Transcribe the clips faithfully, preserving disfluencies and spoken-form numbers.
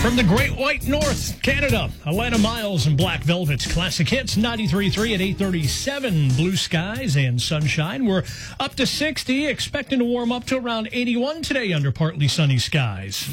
From the Great White North, Canada, Atlanta Miles and Black Velvet's Classic Hits, ninety-three point three at eight thirty-seven. Blue skies and sunshine. We're up to sixty, expecting to warm up to around eighty-one today under partly sunny skies.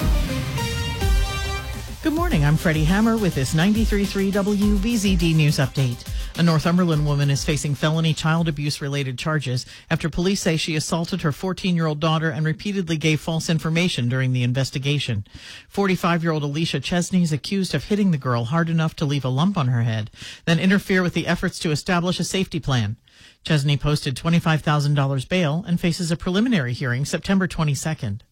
Good morning, I'm Freddie Hammer with this ninety-three point three W B Z D News Update. A Northumberland woman is facing felony child abuse-related charges after police say she assaulted her fourteen-year-old daughter and repeatedly gave false information during the investigation. forty-five-year-old Alicia Chesney is accused of hitting the girl hard enough to leave a lump on her head, then interfere with the efforts to establish a safety plan. Chesney posted twenty-five thousand dollars bail and faces a preliminary hearing September twenty-second.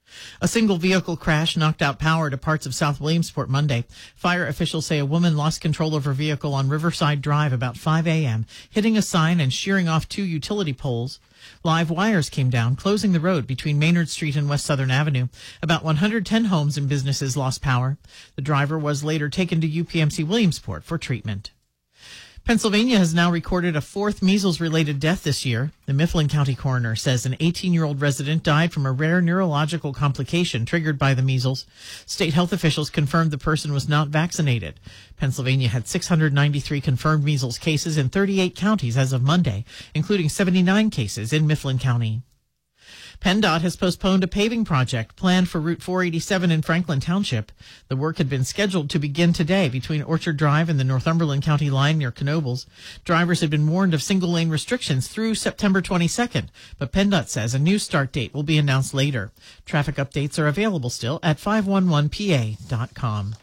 A single vehicle crash knocked out power to parts of South Williamsport Monday. Fire officials say a woman lost control of her vehicle on Riverside Drive about five a.m., hitting a sign and shearing off two utility poles. Live wires came down, closing the road between Maynard Street and West Southern Avenue. About one hundred ten homes and businesses lost power. The driver was later taken to U P M C Williamsport for treatment. Pennsylvania has now recorded a fourth measles-related death this year. The Mifflin County coroner says an eighteen-year-old resident died from a rare neurological complication triggered by the measles. State health officials confirmed the person was not vaccinated. Pennsylvania had six hundred ninety-three confirmed measles cases in thirty-eight counties as of Monday, including seventy-nine cases in Mifflin County. PennDOT has postponed a paving project planned for Route four eighty-seven in Franklin Township. The work had been scheduled to begin today between Orchard Drive and the Northumberland County line near Knoebels. Drivers had been warned of single-lane restrictions through September twenty-second, but PennDOT says a new start date will be announced later. Traffic updates are available still at five one one P A dot com.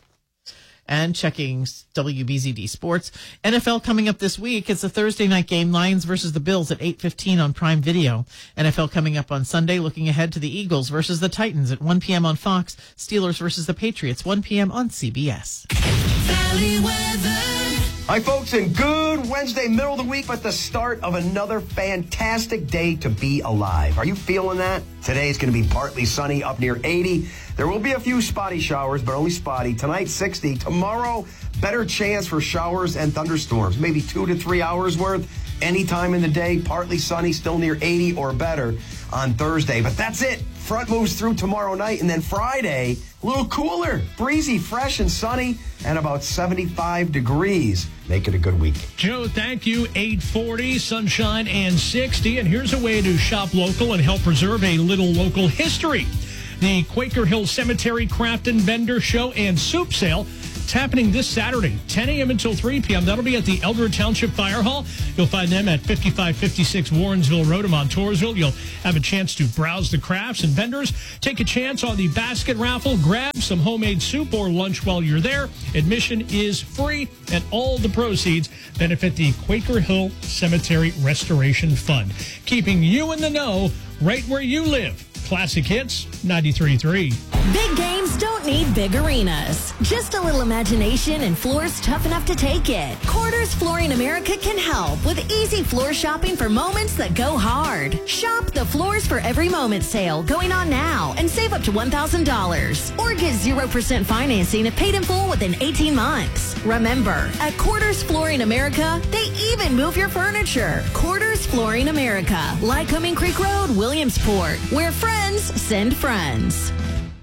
And checking W B Z D Sports, N F L coming up this week. It's a Thursday night game, Lions versus the Bills at eight fifteen on Prime Video. N F L coming up on Sunday, looking ahead to the Eagles versus the Titans at one p.m. on Fox. Steelers versus the Patriots, one p.m. on C B S. Valley weather. Hi, folks, and good Wednesday, middle of the week, but the start of another fantastic day to be alive. Are you feeling that? Today it's going to be partly sunny, up near eighty. There will be a few spotty showers, but only spotty. Tonight, sixty. Tomorrow, better chance for showers and thunderstorms, maybe two to three hours worth. Anytime in the day, partly sunny, still near eighty or better on Thursday. But that's it. Front moves through tomorrow night, and then Friday, a little cooler, breezy, fresh, and sunny, and about seventy-five degrees. Make it a good week. Joe, thank you. eight forty, sunshine, and sixty. And here's a way to shop local and help preserve a little local history. The Quaker Hill Cemetery Craft and Vendor Show and Soup Sale. It's happening this Saturday, ten a.m. until three p.m. That'll be at the Eldred Township Fire Hall. You'll find them at fifty-five fifty-six Warrensville Road in Montoursville. You'll have a chance to browse the crafts and vendors, take a chance on the basket raffle, grab some homemade soup or lunch while you're there. Admission is free, and all the proceeds benefit the Quaker Hill Cemetery Restoration Fund. Keeping you in the know right where you live. Classic Hits, ninety-three point three. Big games don't need big arenas. Just a little imagination and floors tough enough to take it. Quarters Flooring America can help with easy floor shopping for moments that go hard. Shop the Floors for Every Moment sale going on now and save up to one thousand dollars. Or get zero percent financing if paid in full within eighteen months. Remember, at Quarters Flooring America, they even move your furniture. Quarters Flooring America, Lycoming Creek Road, Williamsport, where friends send friends.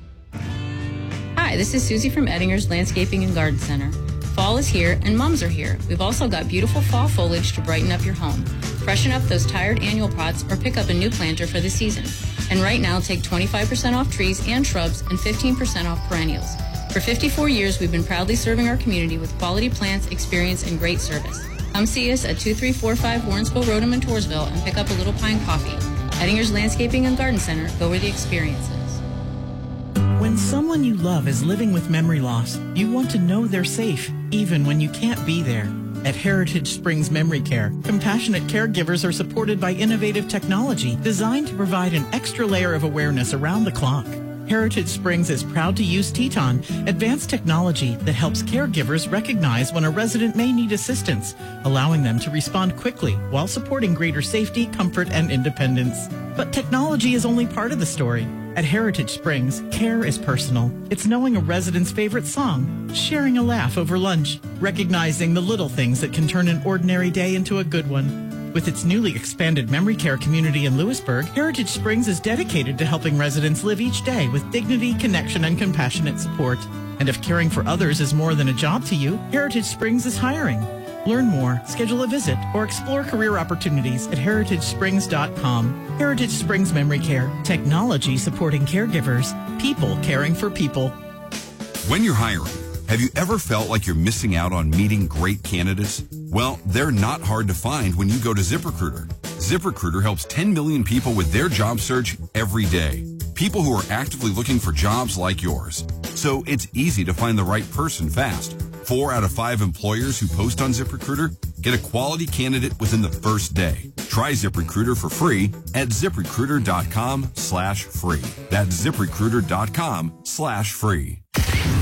Hi, this is Susie from Ettinger's Landscaping and Garden Center. Fall is here and mums are here. We've also got beautiful fall foliage to brighten up your home. Freshen up those tired annual pots or pick up a new planter for the season. And right now, take twenty-five percent off trees and shrubs and fifteen percent off perennials. For fifty-four years, we've been proudly serving our community with quality plants, experience, and great service. Come see us at two three four five Warrensville Road in Montoursville and pick up a Little Pine coffee. Ettinger's Landscaping and Garden Center, go where the experience is. When someone you love is living with memory loss, you want to know they're safe, even when you can't be there. At Heritage Springs Memory Care, compassionate caregivers are supported by innovative technology designed to provide an extra layer of awareness around the clock. Heritage Springs is proud to use Teton, advanced technology that helps caregivers recognize when a resident may need assistance, allowing them to respond quickly while supporting greater safety, comfort, and independence. But technology is only part of the story. At Heritage Springs, care is personal. It's knowing a resident's favorite song, sharing a laugh over lunch, recognizing the little things that can turn an ordinary day into a good one. With its newly expanded memory care community in Lewisburg, Heritage Springs is dedicated to helping residents live each day with dignity, connection, and compassionate support. And if caring for others is more than a job to you, Heritage Springs is hiring. Learn more, schedule a visit, or explore career opportunities at heritage springs dot com. Heritage Springs Memory Care. Technology supporting caregivers. People caring for people. When you're hiring, have you ever felt like you're missing out on meeting great candidates? Well, they're not hard to find when you go to ZipRecruiter. ZipRecruiter helps ten million people with their job search every day. People who are actively looking for jobs like yours. So it's easy to find the right person fast. Four out of five employers who post on ZipRecruiter get a quality candidate within the first day. Try ZipRecruiter for free at ZipRecruiter.com slash free. That's ZipRecruiter.com slash free.